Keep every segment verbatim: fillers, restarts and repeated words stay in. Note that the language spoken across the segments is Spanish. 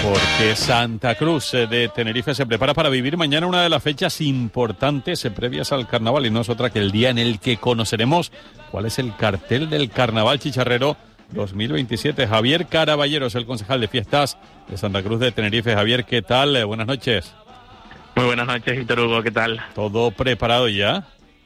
Porque Santa Cruz de Tenerife se prepara para vivir mañana una de las fechas importantes previas al carnaval, y no es otra que el día en el que conoceremos cuál es el cartel del Carnaval Chicharrero dos mil veintisiete. Javier Caraballero es el concejal de fiestas de Santa Cruz de Tenerife. Javier, ¿qué tal? Eh, buenas noches. Muy buenas noches, Víctor Hugo, ¿qué tal? ¿Todo preparado ya?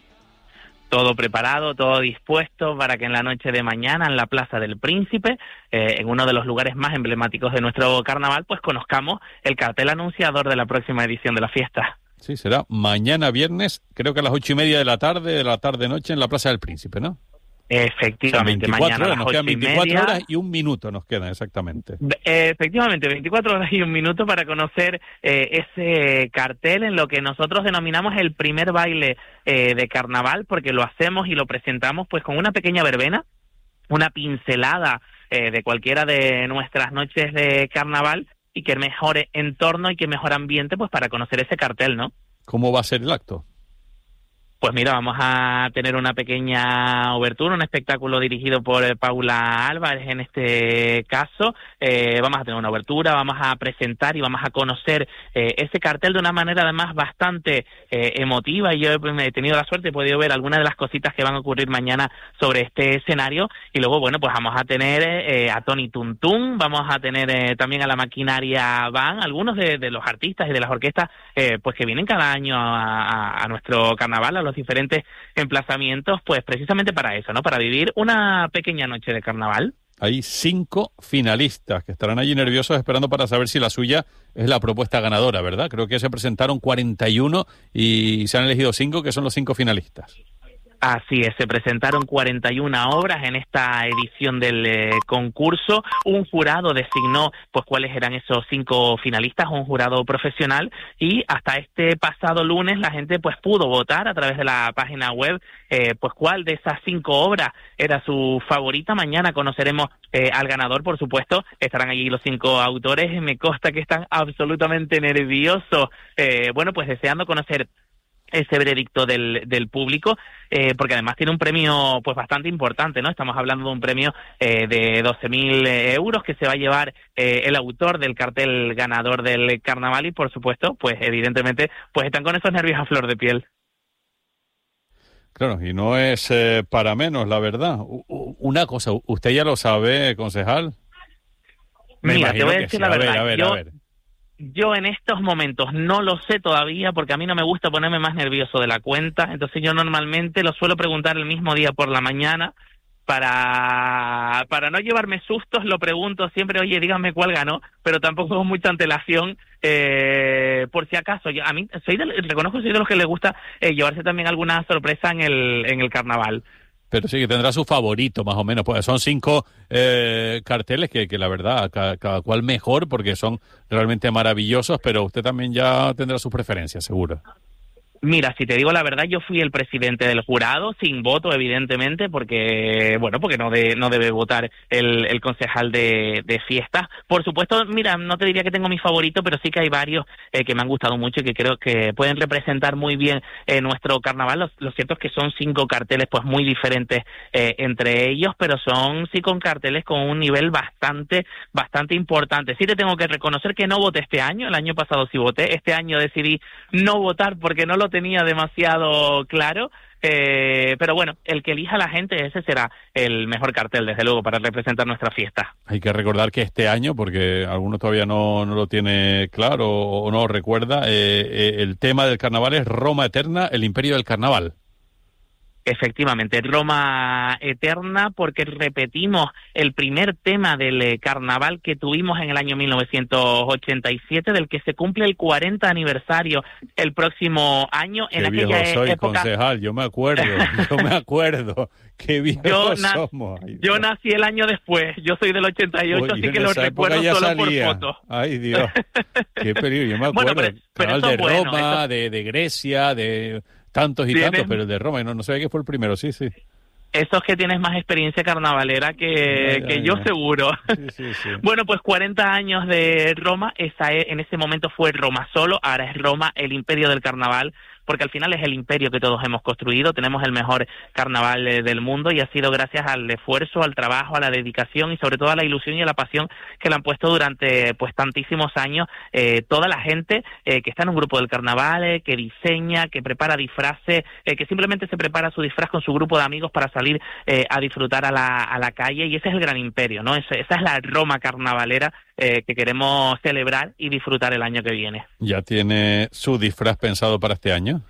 Todo preparado, todo dispuesto para que en la noche de mañana en la Plaza del Príncipe, eh, en uno de los lugares más emblemáticos de nuestro carnaval, pues conozcamos el cartel anunciador de la próxima edición de la fiesta. Sí, será mañana viernes, creo que a las ocho y media de la tarde, de la tarde-noche en la Plaza del Príncipe, ¿no? Efectivamente, o sea, mañana horas, a las nos ocho quedan y veinticuatro media. horas y un minuto nos quedan exactamente. Efectivamente, veinticuatro horas y un minuto para conocer eh, ese cartel en lo que nosotros denominamos el primer baile eh, de carnaval, porque lo hacemos y lo presentamos pues con una pequeña verbena, una pincelada eh, de cualquiera de nuestras noches de carnaval, y que mejor entorno y que mejor ambiente pues para conocer ese cartel, ¿no? ¿Cómo va a ser el acto? Pues mira, vamos a tener una pequeña obertura, un espectáculo dirigido por eh, Paula Álvarez en este caso. Eh, vamos a tener una obertura, vamos a presentar y vamos a conocer eh, ese cartel de una manera además bastante eh, emotiva. Y yo he, he tenido la suerte, he podido ver algunas de las cositas que van a ocurrir mañana sobre este escenario. Y luego, bueno, pues vamos a tener eh, a Tony Tuntún, vamos a tener eh, también a la Maquinaria Van, algunos de, de los artistas y de las orquestas eh, pues que vienen cada año a, a, a nuestro carnaval, a los diferentes emplazamientos, pues precisamente para eso, ¿no? Para vivir una pequeña noche de carnaval. Hay cinco finalistas que estarán allí nerviosos esperando para saber si la suya es la propuesta ganadora, ¿verdad? Creo que se presentaron cuarenta y uno y se han elegido cinco, que son los cinco finalistas. Así es, se presentaron cuarenta y una obras en esta edición del eh, concurso. Un jurado designó pues cuáles eran esos cinco finalistas, un jurado profesional, y hasta este pasado lunes la gente pues pudo votar a través de la página web eh, pues cuál de esas cinco obras era su favorita. Mañana conoceremos eh, al ganador, por supuesto. Estarán allí los cinco autores. Me consta que están absolutamente nerviosos, eh, bueno, pues deseando conocer ese veredicto del, del público, eh, porque además tiene un premio pues bastante importante, ¿no? Estamos hablando de un premio eh, de doce mil euros que se va a llevar eh, el autor del cartel ganador del carnaval, y por supuesto, pues evidentemente, pues están con esos nervios a flor de piel. Claro, y no es eh, para menos, la verdad. U- u- una cosa, ¿usted ya lo sabe, concejal? Me Mira, te voy a que decir sí. la A verdad, ver, a ver, yo... a ver. Yo en estos momentos no lo sé todavía, porque a mí no me gusta ponerme más nervioso de la cuenta. Entonces yo normalmente lo suelo preguntar el mismo día por la mañana para para no llevarme sustos. Lo pregunto siempre, oye, díganme cuál ganó, pero tampoco con mucha antelación, eh, por si acaso. Yo, a mí soy de, reconozco soy de los que les gusta eh, llevarse también alguna sorpresa en el en el carnaval. Pero sí que tendrá su favorito, más o menos. Pues son cinco eh, carteles que, que la verdad, cada, cada cual mejor, porque son realmente maravillosos, pero usted también ya tendrá sus preferencias, seguro. Mira, si te digo la verdad, yo fui el presidente del jurado, sin voto, evidentemente, porque, bueno, porque no de, no debe votar el, el concejal de, de fiestas. Por supuesto, mira, no te diría que tengo mi favorito, pero sí que hay varios eh, que me han gustado mucho y que creo que pueden representar muy bien eh, nuestro carnaval. Lo, lo cierto es que son cinco carteles, pues, muy diferentes eh, entre ellos, pero son cinco carteles con un nivel bastante, bastante importante. Sí te tengo que reconocer que no voté este año, el año pasado sí voté, este año decidí no votar porque no lo tenía demasiado claro, eh, pero bueno, el que elija la gente, ese será el mejor cartel, desde luego, para representar nuestra fiesta. Hay que recordar que este año, porque alguno todavía no, no lo tiene claro o no lo recuerda, eh, eh, el tema del carnaval es Roma Eterna, el imperio del carnaval. Efectivamente, Roma Eterna, porque repetimos el primer tema del eh, carnaval que tuvimos en el año mil novecientos ochenta y siete, del que se cumple el cuarenta aniversario el próximo año. Qué en viejo aquella soy, época, concejal, yo me acuerdo, yo me acuerdo, qué viejos yo, na- somos. Ay, yo Dios. nací el año después, yo soy del ochenta y ocho, Uy, así en que lo esa época recuerdo ya solo salía. por fotos. Ay, Dios, qué peligro, yo me acuerdo. Bueno, pero- pero Canal eso de es bueno, Roma, eso- de, de Grecia, de tantos y Tienes- tantos, pero el de Roma, no, no sabía que fue el primero, sí, sí. Eso es que tienes más experiencia carnavalera que, Ya, ya, que yo ya. seguro. Sí, sí, sí. Bueno, pues cuarenta años de Roma, esa e- en ese momento fue Roma solo, ahora es Roma, el imperio del carnaval, porque al final es el imperio que todos hemos construido, tenemos el mejor carnaval eh, del mundo y ha sido gracias al esfuerzo, al trabajo, a la dedicación y sobre todo a la ilusión y a la pasión que le han puesto durante pues tantísimos años eh, toda la gente eh, que está en un grupo del carnaval, eh, que diseña, que prepara disfraces, eh, que simplemente se prepara su disfraz con su grupo de amigos para salir eh, a disfrutar a la, a la calle, y ese es el gran imperio, ¿no? Esa, esa es la Roma carnavalera eh, que queremos celebrar y disfrutar el año que viene. ¿Ya tiene su disfraz pensado para este año?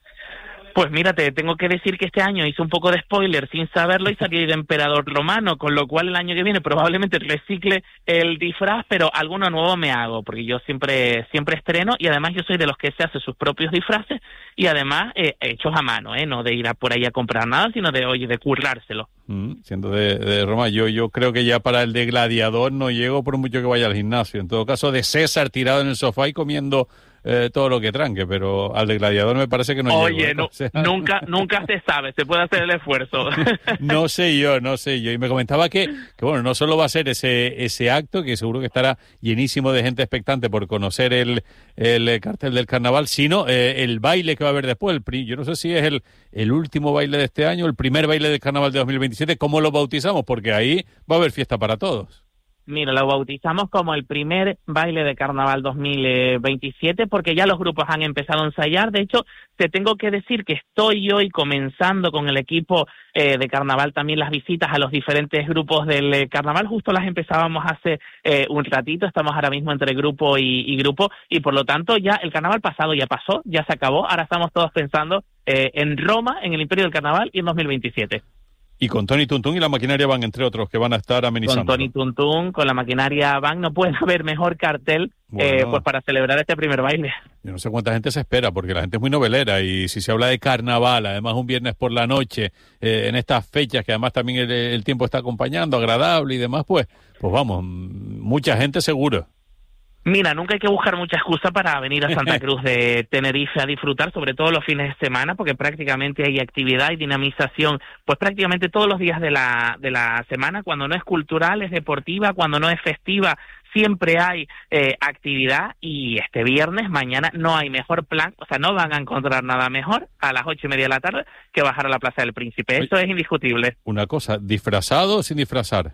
Pues mírate, tengo que decir que este año hice un poco de spoiler sin saberlo y salí de emperador romano, con lo cual el año que viene probablemente recicle el disfraz, pero alguno nuevo me hago, porque yo siempre siempre estreno y además yo soy de los que se hace sus propios disfraces y además eh, hechos a mano, ¿eh? No de ir a por ahí a comprar nada, sino de, oye, de currárselo. Mm, siendo de, de Roma, yo, yo creo que ya para el de gladiador no llego por mucho que vaya al gimnasio. En todo caso, de César tirado en el sofá y comiendo Eh, todo lo que tranque, pero al de gladiador me parece que no Oye, llego, ¿eh? no, O sea... nunca nunca se sabe, se puede hacer el esfuerzo. No sé yo, no sé yo. Y me comentaba que, que bueno, no solo va a ser ese ese acto, que seguro que estará llenísimo de gente expectante por conocer el, el cartel del carnaval, sino eh, el baile que va a haber después. El pri- yo no sé si es el, el último baile de este año, el primer baile del carnaval de dos mil veintisiete, ¿cómo lo bautizamos? Porque ahí va a haber fiesta para todos. Mira, lo bautizamos como el primer baile de carnaval dos mil veintisiete porque ya los grupos han empezado a ensayar. De hecho, te tengo que decir que estoy hoy comenzando con el equipo eh, de carnaval también las visitas a los diferentes grupos del eh, carnaval. Justo las empezábamos hace eh, un ratito, estamos ahora mismo entre grupo y, y grupo y por lo tanto ya el carnaval pasado ya pasó, ya se acabó. Ahora estamos todos pensando eh, en Roma, en el imperio del carnaval y en dos mil veintisiete. Y con Tony Tuntún y la maquinaria van, entre otros, que van a estar amenizando. Con Tony Tuntún, con la maquinaria van, no puede haber mejor cartel bueno, eh, pues para celebrar este primer baile. Yo no sé cuánta gente se espera, porque la gente es muy novelera, y si se habla de carnaval, además un viernes por la noche, eh, en estas fechas que además también el, el tiempo está acompañando, agradable y demás, pues, pues vamos, mucha gente seguro. Mira, nunca hay que buscar mucha excusa para venir a Santa Cruz de Tenerife a disfrutar, sobre todo los fines de semana, porque prácticamente hay actividad y dinamización, pues prácticamente todos los días de la de la semana. Cuando no es cultural, es deportiva, cuando no es festiva, siempre hay eh, actividad, y este viernes, mañana, no hay mejor plan, o sea, no van a encontrar nada mejor a las ocho y media de la tarde que bajar a la Plaza del Príncipe. Eso es indiscutible. Una cosa, ¿disfrazado o sin disfrazar?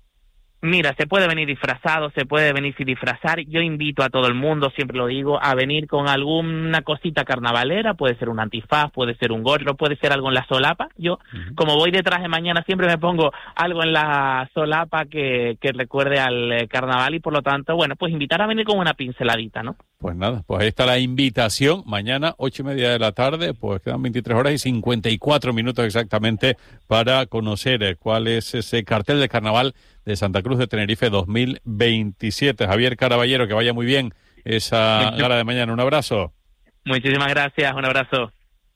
Mira, se puede venir disfrazado, se puede venir sin disfrazar. Yo invito a todo el mundo, siempre lo digo, a venir con alguna cosita carnavalera. Puede ser un antifaz, puede ser un gorro, puede ser algo en la solapa. Yo, uh-huh. como voy detrás de mañana, siempre me pongo algo en la solapa que, que recuerde al carnaval y por lo tanto, bueno, pues invitar a venir con una pinceladita, ¿no? Pues nada, pues ahí está la invitación. Mañana, ocho y media de la tarde, pues quedan veintitrés horas y cincuenta y cuatro minutos exactamente para conocer cuál es ese cartel de carnaval de Santa Cruz de Tenerife dos mil veintisiete. Javier Caraballero, que vaya muy bien esa gala de mañana. Un abrazo. Muchísimas gracias, un abrazo.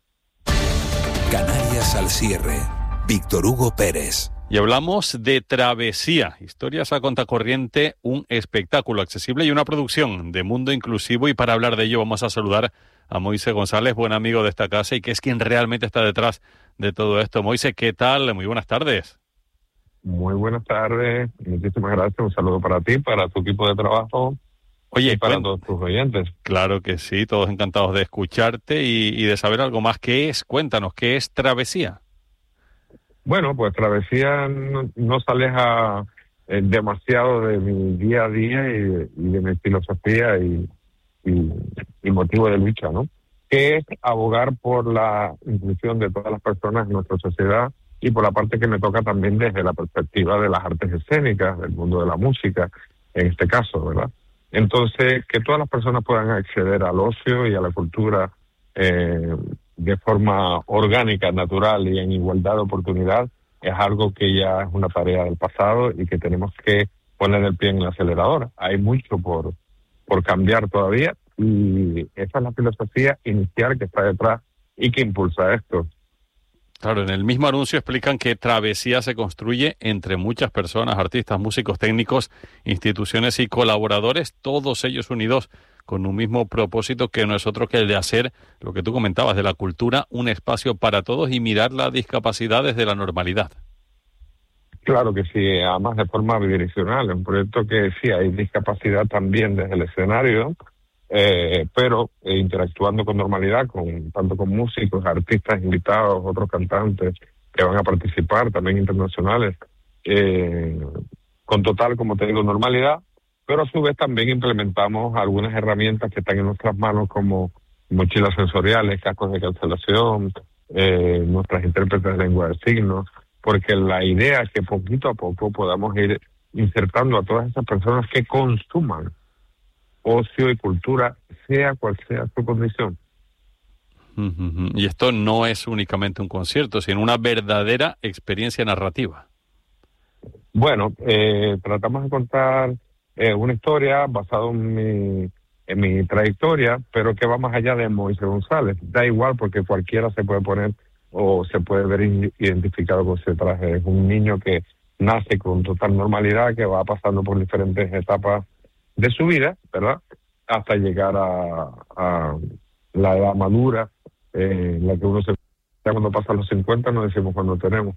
Canarias al cierre. Víctor Hugo Pérez. Y hablamos de Travesía, historias a contracorriente, un espectáculo accesible y una producción de Mundo Inclusivo. Y para hablar de ello vamos a saludar a Moisés González, buen amigo de esta casa y que es quien realmente está detrás de todo esto. Moisés, ¿qué tal? Muy buenas tardes. Muy buenas tardes, muchísimas gracias. Un saludo para ti, para tu equipo de trabajo. Oye, y para cuen... todos tus oyentes. Claro que sí, todos encantados de escucharte y, y de saber algo más. ¿Qué es? Cuéntanos, ¿qué es Travesía? Bueno, pues Travesía no, no se aleja eh, demasiado de mi día a día y de, y de mi filosofía y, y, y motivo de lucha, ¿no? Que es abogar por la inclusión de todas las personas en nuestra sociedad y por la parte que me toca también desde la perspectiva de las artes escénicas, del mundo de la música, en este caso, ¿verdad? Entonces, que todas las personas puedan acceder al ocio y a la cultura eh, de forma orgánica, natural y en igualdad de oportunidad, es algo que ya es una tarea del pasado y que tenemos que poner el pie en el acelerador. Hay mucho por, por cambiar todavía y esa es la filosofía inicial que está detrás y que impulsa esto. Claro, en el mismo anuncio explican que Travesía se construye entre muchas personas, artistas, músicos, técnicos, instituciones y colaboradores, todos ellos unidos con un mismo propósito que no es otro que el de hacer lo que tú comentabas de la cultura, un espacio para todos y mirar la discapacidad desde la normalidad. Claro que sí, además de forma bidireccional, un proyecto que sí hay discapacidad también desde el escenario, eh, pero eh, interactuando con normalidad, con tanto con músicos, artistas invitados, otros cantantes que van a participar, también internacionales, eh, con total, como te digo, normalidad, pero a su vez también implementamos algunas herramientas que están en nuestras manos, como mochilas sensoriales, cascos de cancelación, eh, nuestras intérpretes de lengua de signos, porque la idea es que poquito a poco podamos ir insertando a todas esas personas que consuman ocio y cultura, sea cual sea su condición. Uh-huh. Y esto no es únicamente un concierto, sino una verdadera experiencia narrativa. Bueno, eh, tratamos de contar eh, una historia basada en mi, en mi trayectoria, pero que va más allá de Moisés González. Da igual, porque cualquiera se puede poner o se puede ver identificado con ese traje. Es un niño que nace con total normalidad, que va pasando por diferentes etapas de su vida, ¿verdad? Hasta llegar a, a la edad madura, eh, en la que uno se... Ya cuando pasan los cincuenta no decimos cuándo tenemos.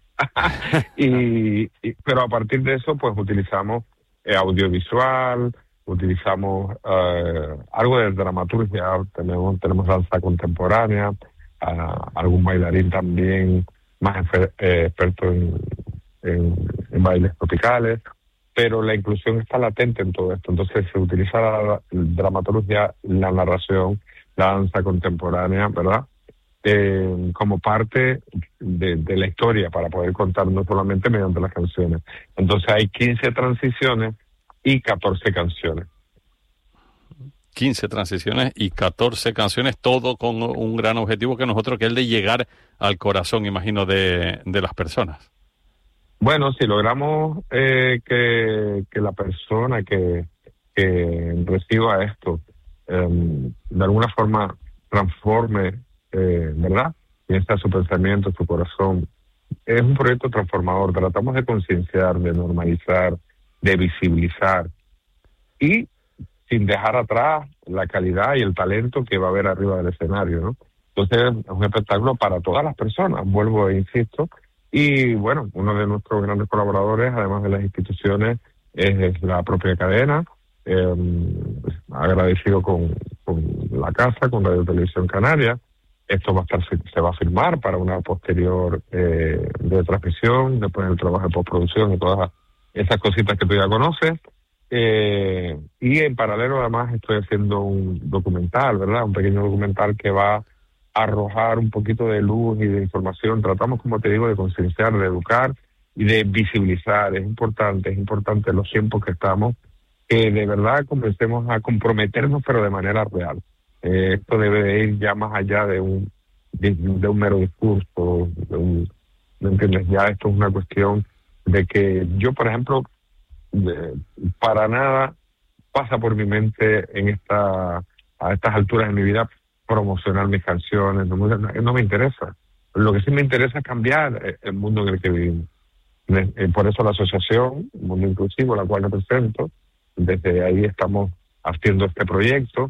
y, y Pero a partir de eso, pues utilizamos eh, audiovisual, utilizamos eh, algo de dramaturgia, tenemos, tenemos danza contemporánea, uh, algún bailarín también más efer, eh, experto en, en, en bailes tropicales, pero la inclusión está latente en todo esto. Entonces se utiliza la, la dramaturgia, la narración, la danza contemporánea, ¿verdad? Eh, como parte de, de la historia, para poder contar no solamente mediante las canciones. Entonces hay quince transiciones y catorce canciones. quince transiciones y catorce canciones, todo con un gran objetivo que nosotros, que es el de llegar al corazón, imagino, de, de las personas. Bueno, si logramos eh, que, que la persona que, que reciba esto eh, de alguna forma transforme, Eh, ¿verdad? Piensa su pensamiento, su corazón. Es un proyecto transformador. Tratamos de concienciar, de normalizar, de visibilizar y sin dejar atrás la calidad y el talento que va a haber arriba del escenario, ¿no? Entonces es un espectáculo para todas las personas, vuelvo e insisto. Y bueno, uno de nuestros grandes colaboradores, además de las instituciones, es, es la propia cadena. Eh, agradecido con, con la casa, con Radio Televisión Canaria. Esto va a estar, se va a firmar para una posterior eh, de transmisión, después del trabajo de postproducción y todas esas cositas que tú ya conoces. Eh, y en paralelo, además, estoy haciendo un documental, ¿verdad? Un pequeño documental que va a arrojar un poquito de luz y de información. Tratamos, como te digo, de concienciar, de educar y de visibilizar. Es importante, es importante en los tiempos que estamos, que de verdad comencemos a comprometernos, pero de manera real. Eh, esto debe de ir ya más allá de un de, de un mero discurso, de un, ¿me entiendes? Ya esto es una cuestión de que yo, por ejemplo, de, para nada pasa por mi mente en esta a estas alturas de mi vida promocionar mis canciones, no, no me interesa. Lo que sí me interesa es cambiar el mundo en el que vivimos. Por eso la asociación Mundo Inclusivo, la cual represento, desde ahí estamos haciendo este proyecto.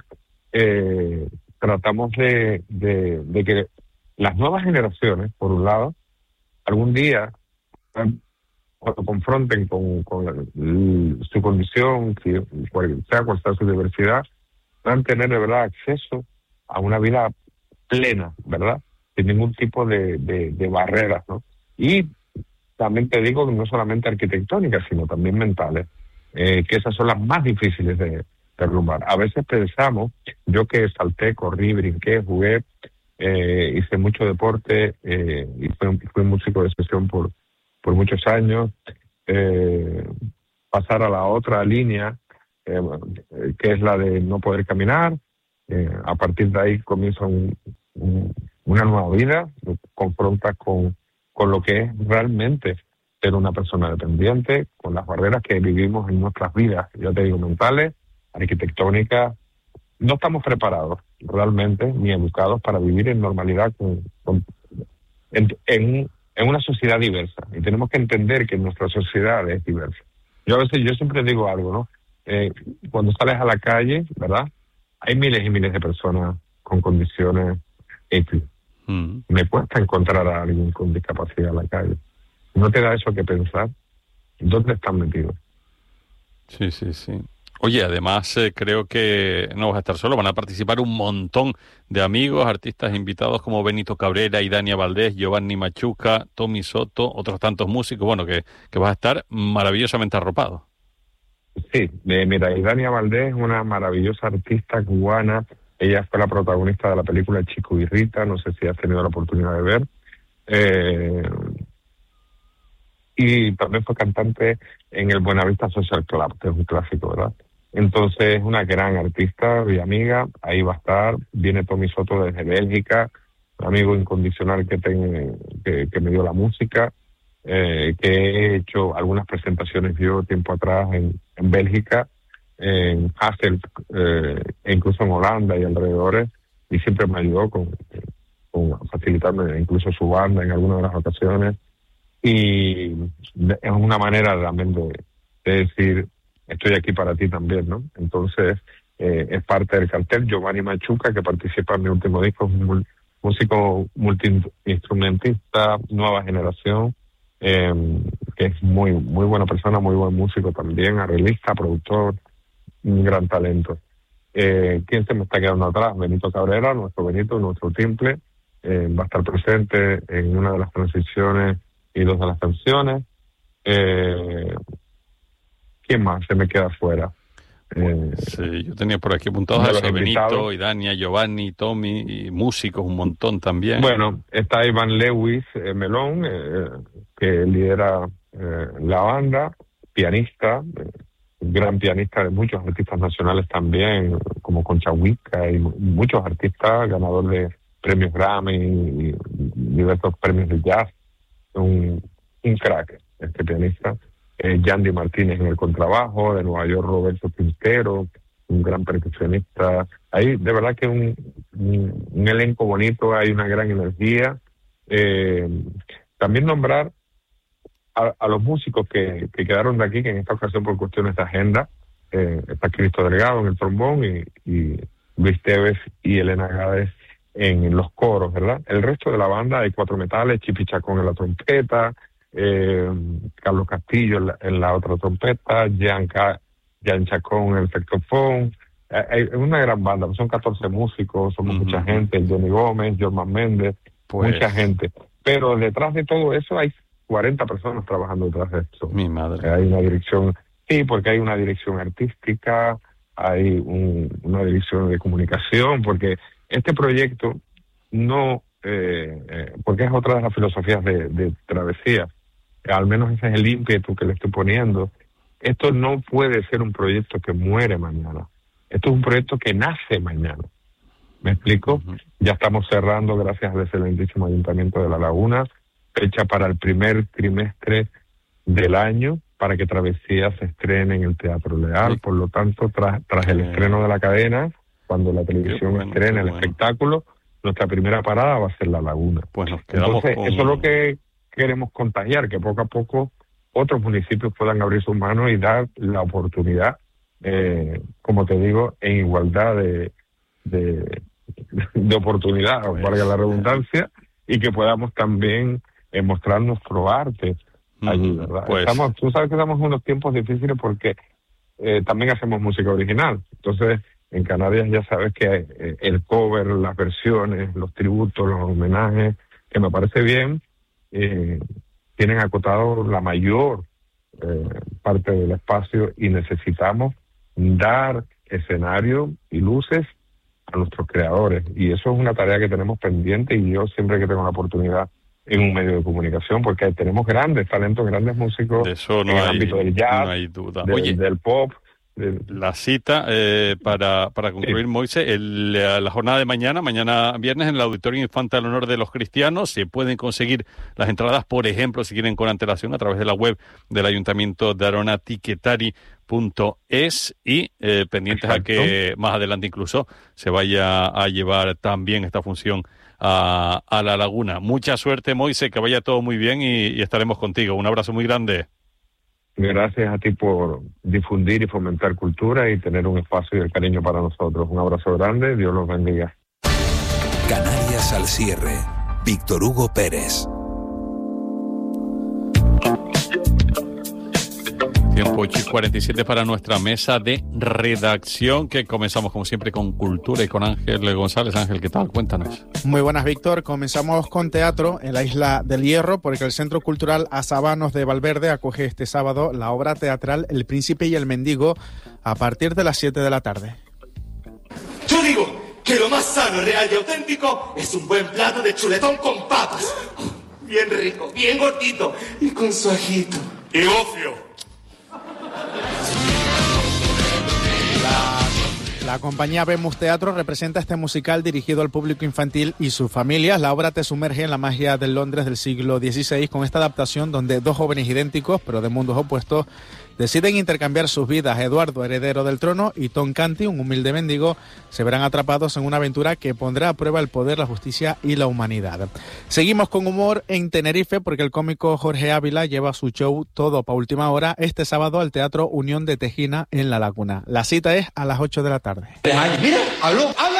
Eh, tratamos de, de, de que las nuevas generaciones, por un lado, algún día, cuando confronten con, con la, su condición, sea cual sea su diversidad, van a tener de verdad acceso a una vida plena, ¿verdad? Sin ningún tipo de, de, de barreras, ¿no? Y también te digo, no solamente arquitectónicas, sino también mentales, eh, que esas son las más difíciles de derrumbar. A veces pensamos, yo que salté, corrí, brinqué, jugué, eh, hice mucho deporte, eh, y fui, fui músico de sesión por, por muchos años, eh, pasar a la otra línea, eh, que es la de no poder caminar. Eh, a partir de ahí comienza un, un, una nueva vida, confrontas con, con lo que es realmente ser una persona dependiente, con las barreras que vivimos en nuestras vidas, ya te digo, mentales, arquitectónica. No estamos preparados realmente ni educados para vivir en normalidad con, con, en, en, en una sociedad diversa, y tenemos que entender que nuestra sociedad es diversa. Yo a veces, yo siempre digo algo, ¿no? Eh, cuando sales a la calle, ¿verdad? Hay miles y miles de personas con condiciones X. Mm. Me cuesta encontrar a alguien con discapacidad en la calle. ¿No te da eso que pensar? ¿Dónde están metidos? Sí, sí, sí. Oye, además eh, creo que no vas a estar solo, van a participar un montón de amigos, artistas invitados como Benito Cabrera, Idania Valdés, Giovanni Machuca, Tommy Soto, otros tantos músicos, bueno, que, que vas a estar maravillosamente arropado. Sí, eh, mira, Idania Valdés es una maravillosa artista cubana. Ella fue la protagonista de la película Chico y Rita, no sé si has tenido la oportunidad de ver. Eh, y también fue cantante en el Buenavista Social Club, que es un clásico, ¿verdad? Entonces es una gran artista y amiga, ahí va a estar. Viene Tommy Soto desde Bélgica, un amigo incondicional que, ten, que, que me dio la música, eh, que he hecho algunas presentaciones yo tiempo atrás en, en Bélgica, en Hasselt, eh, e incluso en Holanda y alrededores, y siempre me ayudó con, con facilitarme incluso su banda en algunas de las ocasiones. Y es una manera también de, de decir, estoy aquí para ti también, ¿no? Entonces, eh, es parte del cartel. Giovanni Machuca, que participa en mi último disco, es un músico multiinstrumentista, nueva generación, eh, que es muy muy buena persona, muy buen músico también, arreglista, productor, un gran talento. Eh, ¿Quién se me está quedando atrás? Benito Cabrera, nuestro Benito, nuestro timple, eh, va a estar presente en una de las transiciones y dos de las canciones. Eh, ¿Quién más se me queda afuera? Eh, sí, yo tenía por aquí apuntados a eso, Benito, Idania, Giovanni, Tommy, y músicos un montón también. Bueno, está Iván Lewis eh, Melón, eh, que lidera eh, la banda, pianista, eh, gran pianista de muchos artistas nacionales también, como Concha Huica, y muchos artistas, ganador de premios Grammy y diversos premios de jazz. Un, un crack, este pianista. Eh, Yandy Martínez en el contrabajo, de Nueva York Roberto Quintero, un gran percusionista. Hay de verdad que un, un, un elenco bonito, hay una gran energía. Eh, también nombrar a, a los músicos que, que quedaron de aquí, que en esta ocasión por cuestiones de agenda, eh, está Cristo Delgado en el trombón y, y Luis Tevez y Elena Gades en los coros, ¿verdad? El resto de la banda hay cuatro metales, Chipi Chacón en la trompeta, eh, Carlos Castillo en la, en la otra trompeta, Jean, Ca, Jean Chacón en el saxofón. Es eh, una gran banda, son catorce músicos, somos uh-huh. mucha gente, Johnny Gómez, Jorman Méndez, pues... mucha gente. Pero detrás de todo eso hay cuarenta personas trabajando detrás de esto. Mi madre. Hay una dirección, sí, porque hay una dirección artística, hay un, una dirección de comunicación, porque este proyecto no, eh, eh, porque es otra de las filosofías de, de Travesía, al menos ese es el ímpetu que le estoy poniendo. Esto no puede ser un proyecto que muere mañana. Esto es un proyecto que nace mañana. ¿Me explico? Uh-huh. Ya estamos cerrando, gracias al excelentísimo Ayuntamiento de La Laguna, fecha para el primer trimestre del año, para que Travesía se estrene en el Teatro Leal. Sí. Por lo tanto, tras, tras el estreno de la cadena, cuando la televisión bueno, estrene el bueno. espectáculo, nuestra primera parada va a ser La Laguna. Pues nos quedamos Entonces, con... eso es lo que queremos contagiar, que poco a poco otros municipios puedan abrir sus manos y dar la oportunidad, eh, como te digo, en igualdad de, de, de oportunidad, pues, valga la redundancia, y que podamos también eh, mostrar nuestro arte allí, ¿verdad? Pues... Estamos, tú sabes que estamos en unos tiempos difíciles porque eh, también hacemos música original. Entonces, en Canarias ya sabes que eh, el cover, las versiones, los tributos, los homenajes, que me parece bien, eh, tienen acotado la mayor eh, parte del espacio y necesitamos dar escenario y luces a nuestros creadores. Y eso es una tarea que tenemos pendiente y yo siempre que tengo la oportunidad en un medio de comunicación, porque tenemos grandes talentos, grandes músicos de eso no en el hay, ámbito del jazz, no hay duda. Del, Oye, del pop. La cita, eh, para, para concluir, sí. Moisés, el, la jornada de mañana, mañana viernes, en el Auditorio Infanta del Honor de los Cristianos, se pueden conseguir las entradas, por ejemplo, si quieren con antelación, a través de la web del Ayuntamiento de Arona, tiquetari punto es, y eh, pendientes Exacto. a que más adelante incluso se vaya a llevar también esta función a, a La Laguna. Mucha suerte, Moisés, que vaya todo muy bien y, y estaremos contigo. Un abrazo muy grande. Gracias a ti por difundir y fomentar cultura y tener un espacio y el cariño para nosotros. Un abrazo grande, Dios los bendiga. Canarias al cierre. Víctor Hugo Pérez. Tiempo ocho y cuarenta y siete para nuestra mesa de redacción, que comenzamos como siempre con cultura y con Ángel González. Ángel, ¿qué tal? Cuéntanos. Muy buenas, Víctor. Comenzamos con teatro en la Isla del Hierro, porque el Centro Cultural Azabanos de Valverde acoge este sábado la obra teatral El Príncipe y el Mendigo a partir de las siete de la tarde. Yo digo que lo más sano, real y auténtico es un buen plato de chuletón con papas. Bien rico, bien gordito y con su ajito. Y gofio. La, la compañía Vemos Teatro representa este musical dirigido al público infantil y sus familias. La obra te sumerge en la magia del Londres del siglo dieciséis con esta adaptación donde dos jóvenes idénticos, pero de mundos opuestos, deciden intercambiar sus vidas. Eduardo, heredero del trono, y Tom Canty, un humilde mendigo, se verán atrapados en una aventura que pondrá a prueba el poder, la justicia y la humanidad. Seguimos con humor en Tenerife, porque el cómico Jorge Ávila lleva su show Todo pa' Última Hora este sábado al Teatro Unión de Tejina en La Laguna. La cita es a las ocho de la tarde. Mira, habló, habla.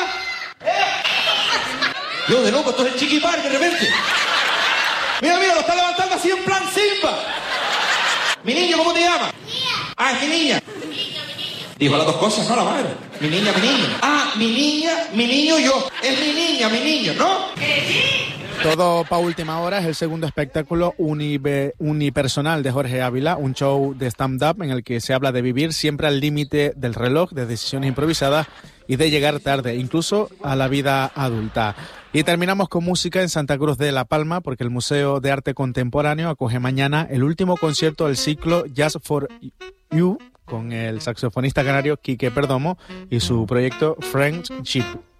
Yo de loco, esto es el chiquipar de repente. Mira, mira, lo está levantando así en plan Simba. Mi niño, ¿cómo te llamas? Ah, es mi niña. Mi niña, mi niña. Dijo las dos cosas, ¿no? La madre. Mi niña, mi niño. Ah, mi niña, mi niño, yo. Es mi niña, mi niño, ¿no? Todo pa' Última Hora es el segundo espectáculo unive, unipersonal de Jorge Ávila, un show de stand-up en el que se habla de vivir siempre al límite del reloj, de decisiones improvisadas y de llegar tarde, incluso a la vida adulta. Y terminamos con música en Santa Cruz de La Palma, porque el Museo de Arte Contemporáneo acoge mañana el último concierto del ciclo Jazz for You con el saxofonista canario Quique Perdomo y su proyecto Friendship.